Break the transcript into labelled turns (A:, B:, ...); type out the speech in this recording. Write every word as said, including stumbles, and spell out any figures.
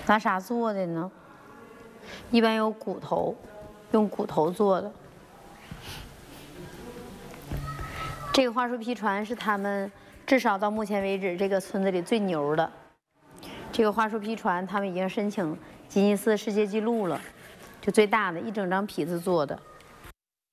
A: 拿啥做的呢？一般有骨头，用骨头做的。这个桦树皮船是他们至少到目前为止这个村子里最牛的。这个桦树皮船，他们已经申请吉尼斯世界纪录了，就最大的一整张皮子做的。